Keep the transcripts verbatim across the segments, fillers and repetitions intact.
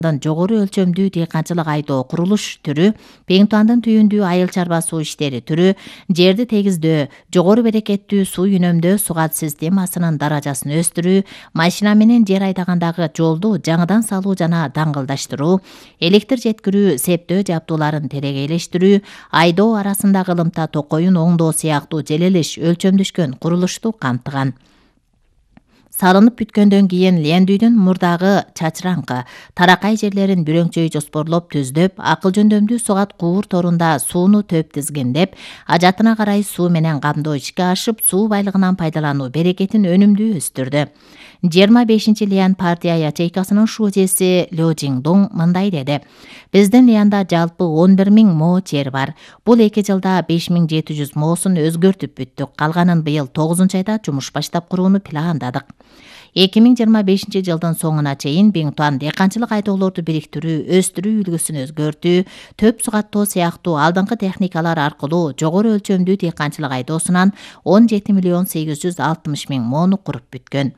жогору өлчөмдүү дыйканчылык айдоо курулуш түрү, Беңтуандын түйүндүү айыл чарба суу иштери түрү, жерди тегиздөө, жогору берекеттүү суу үнөмдөө сугат системасынын даражасын өстүрүү, машина менен жер айдагандагы жолду жаңыдан салуу жана даңгылдаштыруу, электр жеткирүү, септөө жабдууларын терегейлештирүү, айдоо арасындагы ылымта токоюн оңдоо сыяктуу желелеш өлчөмдөшкөн курулушту камтыган. Салынып бүткөндөн кийин лендүүдүн мурдагы чачыраңкы, таракай жерлерин бүрөңчөй жоспорлоп түздөп, акыл жөндөмдүү сугат куур торунда сууну төп тизгиндеп, ажатына карай суу менен камдоо ишке ашып, суу байлыгынан пайдалануу берекетин өнүмдүү өстүрдү. жыйырма бешинчи Лиан партия ячейкасынын шужеси Лё Жиңдуң мындай деди: Биздин Лианда жалпы он бир миң мо жер бар. Бул эки жылда беш миң жети жүз моосун өзгөртүп бүттүк. Калганын быйыл тогузунчу айда жумуш баштап курууну пландадык. эки миң жыйырма бешинчи жылдын соңуна чейин Беңтуан дыйканчылык айдоолорду бириктирүү, өстүрүү үлгүсүн өзгөртүү, төп сугаттоо сыяктуу алдыңкы техникалар аркылуу жогору өлчөмдүү дыйканчылык айдоосунан он жети миллион сегиз жүз алтымыш миң мону куруп бүткөн.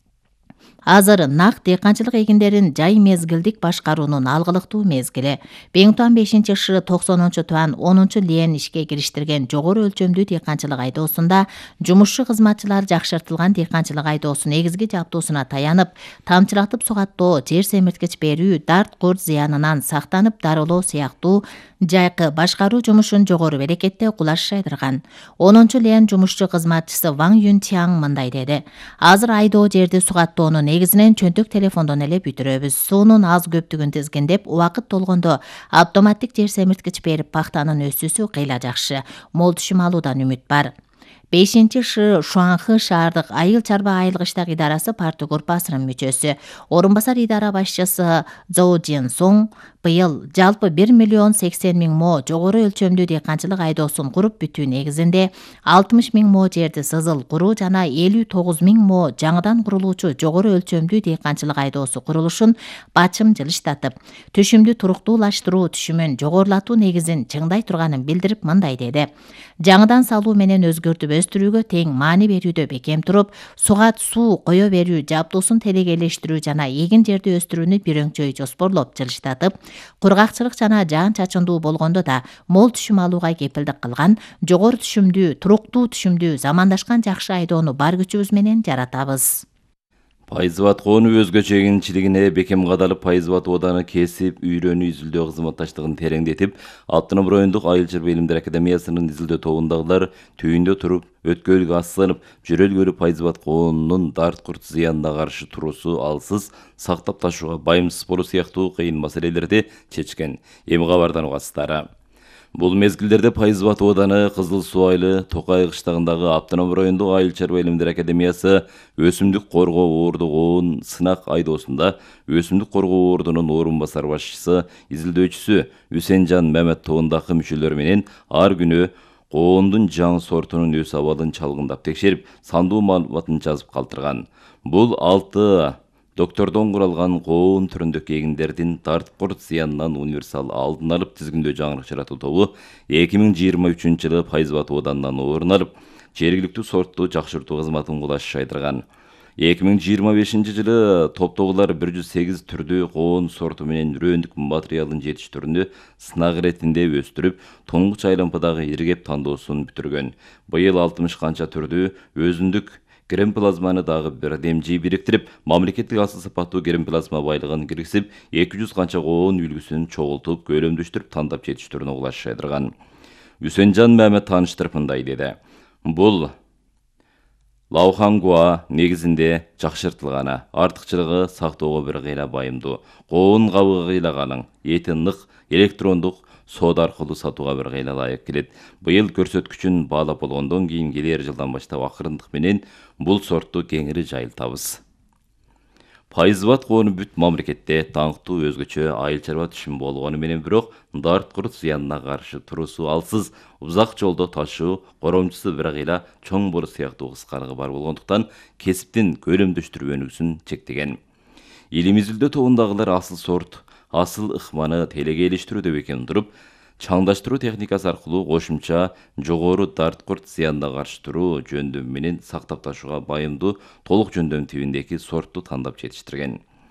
Азыр нак дыйканчылык эгиндерин жай мезгилдик башкаруунун алгылыктуу мезгили. Беңтуан бешинчи шы токсонунчу туан онунчу Лиен ишке кириштирген жогору өлчөмдүү дыйканчылык айдоосунда жумушчу кызматчылар жакшыртылган дыйканчылык айдоосу негизги жабдуусуна таянып, тамчылатып сугаттоо, жер семирткич берүү, дарт курт зыянынан сактанып дарылоо сыяктуу жайкы башкаруу жумушун жогору берекетте кулаш жайдырган. онунчу Лиен жумушчу кызматчысы Ваң Юн Тяң мындай деди: Азыр айдоо жерди сугаттоонун негизинен чөнтөк телефондон эле бүтүрөбүз. Суунун аз көптүгүн тизгиндеп, убакыт толгондо автоматтик жер семирткич берип, пахтанын өсүүсү кыйла жакшы. Мол түшүм алуудан үмүт бар. бешинчи шы Шуанхы шаардык айыл чарба айылгыштак идарасы парты группасынын мүчөсү, орун басар идара башчысы Зоу Джин Соң быйыл жалпы бир миллион сексен миң мо жогору өлчөмдүү дыйканчылык айдоосун куруп бүтүү негизинде алтымыш миң мо жерди сызыл куруу жана элүү тогуз миң мо жаңыдан курулуучу жогору өлчөмдүү дыйканчылык айдоосу курулушун бачым жылыштатып, түшүмдү туруктуулаштыруу, түшүмүн жогорулатуу негизин чыңдай турганын билдирип мындай деди: Жаңыдан салуу менен өзгөртүп өстүрүүгө тең маани берүүдө бекем туруп, сугат суу кое берүү жабдуусун телегейлештирүү жана эгин жерди өстүрүүнү бирөңчөй жоспорлоп жылыштатып, кургакчылык жана жаан чачындуу болгондо да мол түшүм алууга кепилдик кылган, жогору түшүмдүү, туруктуу түшүмдүү, замандашкан жакшы айдоону бар күчүбүз менен жаратабыз. Пайызбат коonu өзгөчө эгинчилигине бекем кадалып, Пайызбат ооданы кесип, үйрөнүү изилдөө кызматташтыгын тереңдетип, Автоном райондук айыл чарба илимдер академиясынын изилдөө тобундагылар түйүндө туруп, өткөлгө асланып, жөрөлгөлү Пайызбат коонунун дарт курт зыянына каршы туруусу алсыз, сактап ташууга байымсыз болуу сыяктуу кыйын маселелерди чечкен. Эми кабардан угасыздар. Бул мезгилдерде Пайызбат ооданы Кызыл Суу айылы Токай кыштагындагы Автоном райондук айыл чарба илимдер академиясы өсүмдүк коргоо оордук оон сынак айдоосунда өсүмдүк коргоо оордунун орун басар башчысы, изилдөөчүсү Үсенжан Мамет тобундагы мүчөлөр менен ар күнү коондун жаңы сортунун өс абалын чалгындап текшерип, сандуу маалыматын жазып калтырган. Бул алты доктордон куралган коон түрүндөгү эгиндердин дарт курт зыянынан универсал алдын алып тизгиндөө жаңырык жаратуу тобу эки миң жыйырма үчүнчү жылы Пайызбат оодунан орун алып, жергиликтүү сортту жакшыртуу кызматын кулаш жайдырган. эки миң жыйырма бешинчи жылы топтогулар бир жүз сегиз түрдүү коон сорту менен үрөндүк материалын жетиштирүүнү сынак иретинде өстүрүп, туңгуч айлампадагы иргеп тандоосун бүтүргөн. Быйыл алтымыш канча түрдүү өзүндүк гермоплазманы дагы бирдемжи бириктирип, мамлекеттик асыл сапаттуу гермоплазма байлыгын киргизип, эки жүз канча коон үлгүсүн чогултуп, көлөмдөштүрүп, тандап жетиштирүүнү кулаш жайдырган. Үсенжан Мамет тааныштырып мындай деди: Бул Лаухангуа негизинде жакшыртылганы, артыкчылыгы сактоого бир кыйла байымдуу. Коон кабыгы кыйлаганын, эти нык, электрондук соода аркылуу сатууга бир кыйла ылайык келет. Быйыл көрсөткүчүн баалап болгондон кийин келер жылдан баштап акырындык менен бул сортту кеңири жайылтабыз. Пайызбат коonu бүт мамлекетте таңктуу өзгөчө айыл чарба түшүм болгону менен бирок дарт курт зыянына каршы туруусу алсыз, узак жолдо ташуу, коромчусу бир кыйла чоң болуу сыяктуу кыскалыгы бар болгондуктан кесиптин көлөмдөштүрүү өнүгүүсүн чектеген. Илим изилдөө тобундагылар асыл сорт, асыл ыкманы телегейлештирүүдө бекем туруп, чаңдаштыруу техникасы аркылуу кошумча жогору дарт курт зыянына каршы туруу жөндөм менен сактап ташууга байымдуу толук жөндөм тибиндеги сортту тандап жетиштирген.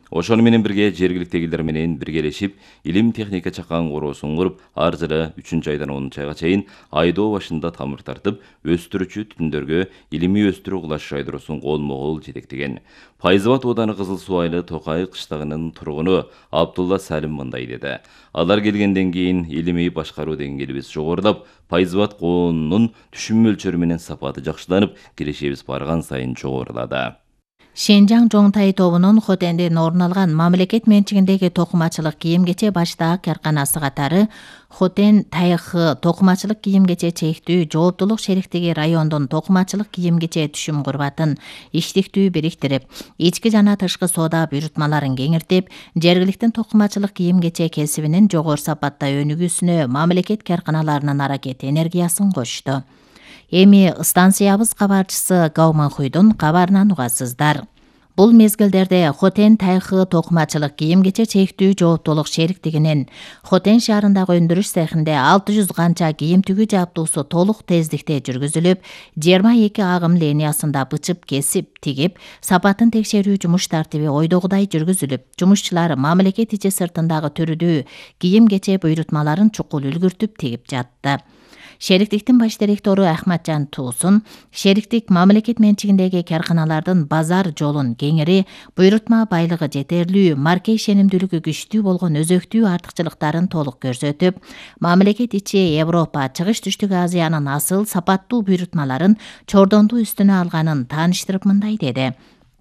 Ошону менен бирге жергиликтегилер менен биргелешип, илим техника чакан короосун куруп, ар жылы үчүнчү айдан онунчу айга чейин айдоо башында тамыр тартып, өстүрүүчү түтүндөргө илимий өстүрүү кулаш жайдыруусун колмо-кол жетектеген. Пайызбат ооданы Кызыл Суу айылы Токай кыштагынын тургуну Абдулла Салим мындай деди. Алар келгенден кийин илимий башкаруу деңгээлибиз жогорулап, Пайызбат коонунун түшүм мөлчөрү менен сапаты жакшыланып, кирешебиз барган сайын жогорулады. Шенжаң Жоңтай тобунун Хотенден орун алган мамлекет менчигиндеги токумачылык кийим-кече баштаак карканасы катары Хотен Тайхы токумачылык кийим-кече чектүү жооптулук шериктиги райондун токумачылык кийим-кече түшүм курбатын иштиктүү бириктирип, ички жана тышкы соода буйрутмаларын кеңиртип, жергиликтин токумачылык кийим-кече кесибинин жогору сапатта өнүгүүсүнө мамлекет карканаларынын аракет энергиясын кошту. Эми станциябыз кабарчысы Гауманхуйдун кабарынан угасыздар. Бул мезгилдерде Хотен Тайхы токумачылык кийим-кече чектүү жооптулук шериктигинин Хотен шаарындагы өндүрүш цехинде алты жүз канча кийим тигүү жабдуусу толук тездикте жүргүзүлүп, жыйырма эки агым линиясында бычып, кесип, тигип, сапатын текшерүү жумуш тартиби ойдогудай жүргүзүлүп, жумушчулар мамлекет ичи сыртындагы түрүдүү кийим-кече буйрутмаларын чукул үлгүртүп тигип жатты. Шериктиктин баш директору Ахматжан Туусун шериктик мамлекет менчигиндеги карканалардын базар жолун кеңири, буйрутма байлыгы жетерлүү, марке ишенимдүүлүгү күчтүү болгон өзөктүү артыкчылыктарын толук көрсөтүп, мамлекет ичи Европа, Чыгыш Түштүк Азиянын асыл сапаттуу буйрутмаларын чордондуу үстүнө алганын тааныштырып мындай деди.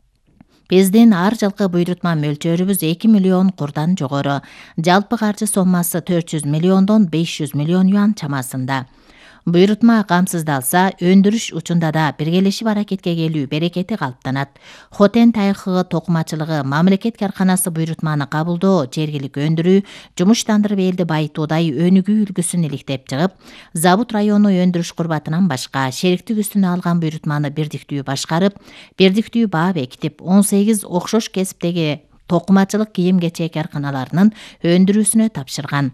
Биздин ар жылкы буйрутма мөлчөрүбүз эки миллион курдан жогору. Жалпы каржы соммасы төрт жүз миллиондон беш жүз миллион юан чамасында. Буйрутма камсыздалса, өндүрүш учунда да биргелешип аракетке келүү берекети калыптанат. Хотен Тайхы токумачылыгы мамлекет карканасы буйрутманы кабылдоо, жергилик өндүрүү, жумуштандырып элди байытуудай өнүгүү үлгүсүн иликтеп чыгып, Забут району өндүрүш курбатынан башка шериктик үстүнө алган буйрутманы бирдиктүү башкарып, бирдиктүү баа бекитип, он сегиз окшош кесиптеги токумачылык кийим-кече карканаларынын өндүрүүсүнө тапшырган.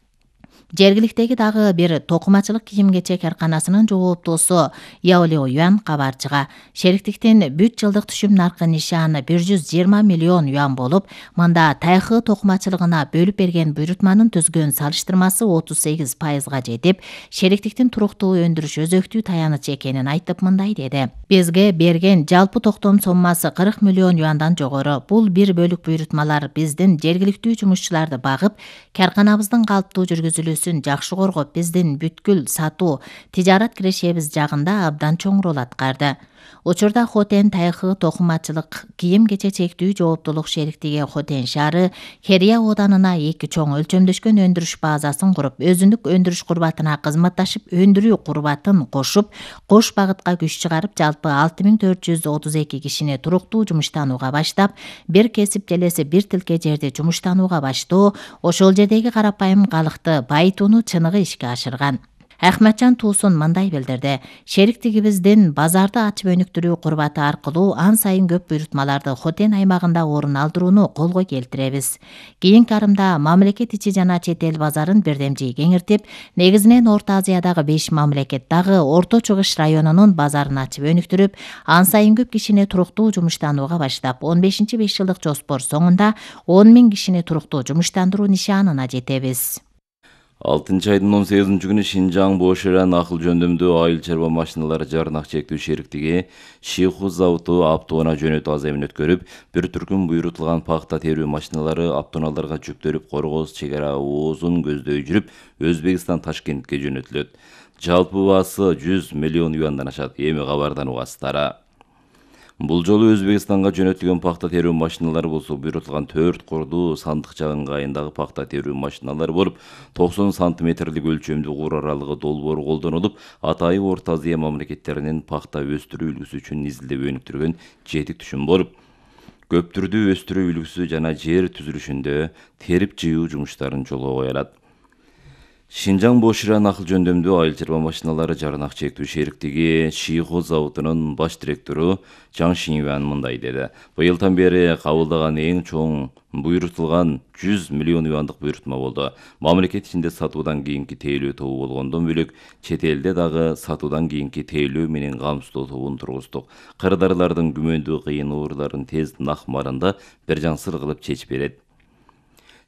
Жергиликтеги дагы бир токумачылык кийим-кече карканасынын жооптуусу Яолео Юан кабарчыга шериктиктин бүт жылдык түшүм наркы нишаны бир жүз жыйырма миллион юан болуп, мында Тайхы токумачылыгына бөлүп берген буйрутманын түзгөн салыштырмасы отуз сегиз пайызга жетип, шериктиктин туруктуу өндүрүш өзөктүү таяныч экенин айтып мындай деди. Бизге берген жалпы токтом соммасы кырк миллион юандан жогору. Бул бир бөлүк буйрутмалар биздин жергиликтүү жумушчуларды багып, карканабыздын калыптуу жүргүзүлүүсүн жакшы коргоп, биздин бүткүл сатуу, тижарат кирешебиз жагында абдан чоң роль аткарды. Учурда Хотен Тайхы токумачылык кийим-кече чектүү жооптулук шериктиги Хотен шаары Керия ооданына эки чоң өлчөмдөшкөн өндүрүш базасын куруп, өзүндүк өндүрүш курбатына кызматташып, өндүрүү курбатын кошуп, кош багытка күч чыгарып, жалпы алты миң төрт жүз отуз эки кишини туруктуу жумуштанууга баштап, бир кесип желеси бир тилке жерди жумуштанууга баштоо, ошол жердеги карапайым калыкты байытууну чыныгы ишке ашырган. Ахматжан Туусун мындай билдирди. Шериктигибиздин базарды ачып өнүктүрүү курбаты аркылуу ан сайын көп буйрутмаларды Хотен аймагында орун алдырууну колго келтиребиз. Кийинки арымда мамлекет ичи жана чет эл базарын бирдемжий кеңиртип, негизинен Орто Азиядагы беш мамлекет дагы Орто Чыгыш районунун базарын ачып өнүктүрүп, ан сайын көп кишини туруктуу жумуштанууга баштап, он бешинчи беш жылдык жоспор соңунда он миң кишини туруктуу жумуштандыруу нишанына жетебиз. алтынчы айдын он сегизинчи күнү Шинжаң Боширан акыл жөндөмдүү айыл чарба машиналары жарнак чектүү шериктиги Шиху заводу автоунаа жөнөтүү аземин өткөрүп, бир түркүм буйрутулган пахта терүү машиналары автоунааларга жүктөлүп, Коргоз чек ара оозун көздөй жүрүп, Өзбекстан Ташкентке жөнөтүлөт. Жалпы баасы жүз миллион юандан ашат. Эми кабардан угасыздар. Бул жолу Өзбекстанга жөнөтүлгөн пахта терүү машиналары болсо буйрутулган төрт курдуу сандыкча ыңгайындагы пахта терүү машиналары болуп, токсон сантиметрлик өлчөмдүү кур аралыгы долбоору колдонулуп, атайын Орто Азия мамлекеттеринин пахта өстүрүү үлгүсү үчүн изилдеп өнүктүргөн жетик түшүм болуп, көп түрдүү өстүрүү үлгүсү жана жер түзүлүшүндө терип жыюу жумуштарын жолго коюлат. Шинжаң Боширан акыл жөндөмдүү айыл чарба машиналары жаранак чектүү шериктиги Шийхо заводунун баш директору Чаң Шиньюан мындай деди. Быйылдан бери кабылдаган эң чоң буйрутулган жүз миллион юандык буйрутма болду. Мамлекет ичинде сатуудан кийинки тейлөө тобу болгондон бөлөк чет элде дагы сатуудан кийинки тейлөө менен камсыздоо тобун тургуздук. Кырдаарлардын күмөндүү кыйын ооруларын тез нак маранда бир жансыр кылып чечип берет.